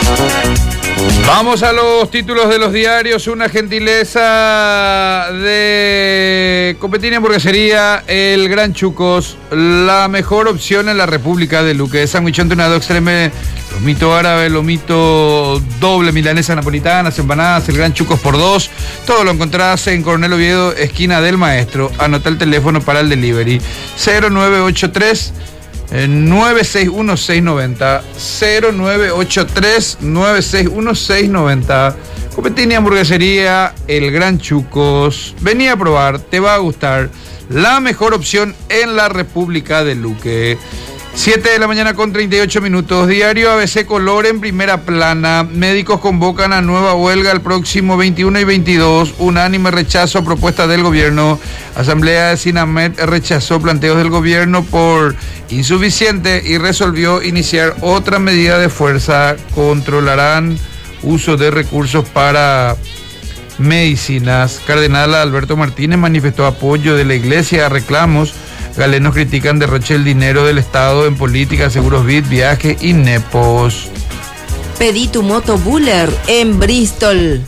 Vamos a los títulos de los diarios. Una gentileza de Copetín y Hamburguesería El Gran Chucos, la mejor opción en la República de Luque. Sandwichón tunado extreme, lomito árabe, lomito doble, milanesa napolitana, empanadas, El Gran Chucos por 2. Todo lo encontrás en Coronel Oviedo, esquina del Maestro. Anota el teléfono para el delivery: 0983 961-690, 0983-961-690. Copetín y Hamburguesería El Gran Chucos. Vení a probar, te va a gustar. La mejor opción en la República de Luque. 7 de la mañana con 38 minutos. Diario ABC Color en primera plana. Médicos convocan a nueva huelga el próximo 21 y 22. Unánime rechazo a propuesta del gobierno. Asamblea de Sinamed rechazó planteos del gobierno por insuficiente y resolvió iniciar otra medida de fuerza. Controlarán uso de recursos para medicinas. Cardenal Alberto Martínez manifestó apoyo de la iglesia a reclamos. Galenos critican derroche el dinero del Estado en política, seguros BID, viajes y nepos. Pedí tu moto Buller en Bristol.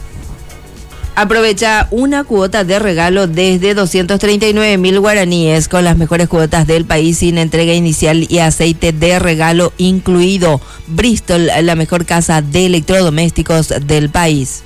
Aprovecha una cuota de regalo desde 239.000 guaraníes con las mejores cuotas del país sin entrega inicial y aceite de regalo incluido. Bristol, la mejor casa de electrodomésticos del país.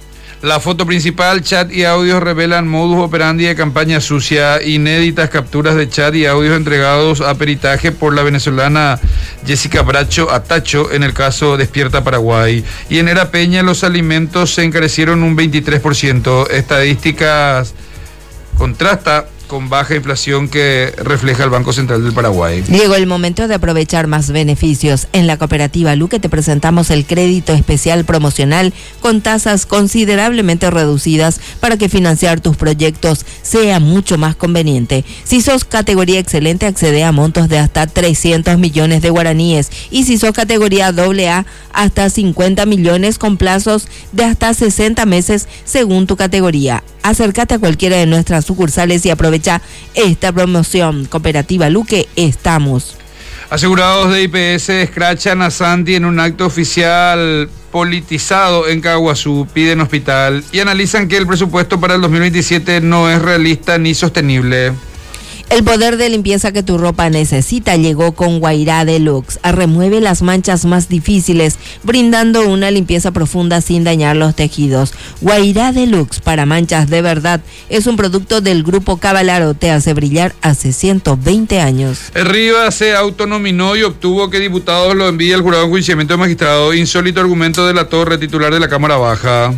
La foto principal, chat y audios revelan modus operandi de campaña sucia. Inéditas capturas de chat y audios entregados a peritaje por la venezolana Jessica Bracho Atacho en el caso Despierta Paraguay. Y en Era Peña los alimentos se encarecieron un 23%. Estadísticas contrasta con baja inflación que refleja el Banco Central del Paraguay. Llegó el momento de aprovechar más beneficios. En la Cooperativa Luque te presentamos el crédito especial promocional con tasas considerablemente reducidas para que financiar tus proyectos sea mucho más conveniente. Si sos categoría excelente, accede a montos de hasta 300 millones de guaraníes. Y si sos categoría AA, hasta 50 millones con plazos de hasta 60 meses según tu categoría. Acércate a cualquiera de nuestras sucursales y aprovecha esta promoción. Cooperativa Luque, estamos. Asegurados de IPS escrachan a Santi en un acto oficial politizado en Caguazú, piden hospital y analizan que el presupuesto para el 2027 no es realista ni sostenible. El poder de limpieza que tu ropa necesita llegó con Guairá Deluxe. Remueve las manchas más difíciles, brindando una limpieza profunda sin dañar los tejidos. Guairá Deluxe para manchas de verdad es un producto del Grupo Cavalaro. Te hace brillar hace 120 años. El Rivas se autonominó y obtuvo que diputados lo envíe al jurado en juiciamiento de magistrado. Insólito argumento de la Torre, titular de la Cámara Baja.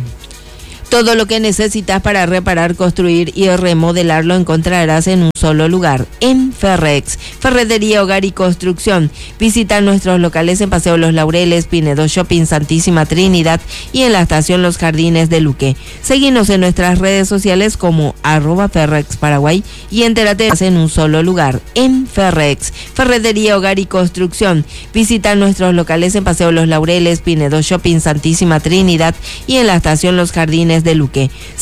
Todo lo que necesitas para reparar, construir y remodelar lo encontrarás en un solo lugar, en Ferrex, Ferretería, Hogar y Construcción. Visita nuestros locales en Paseo Los Laureles, Pinedo Shopping, Santísima Trinidad y en la estación Los Jardines de Luque. Seguinos en nuestras redes sociales como @Ferrex Paraguay y entérate en un solo lugar, en Ferrex, Ferretería, Hogar y Construcción. Visita nuestros locales en Paseo Los Laureles, Pinedo Shopping, Santísima Trinidad y en la estación Los Jardines de Luque.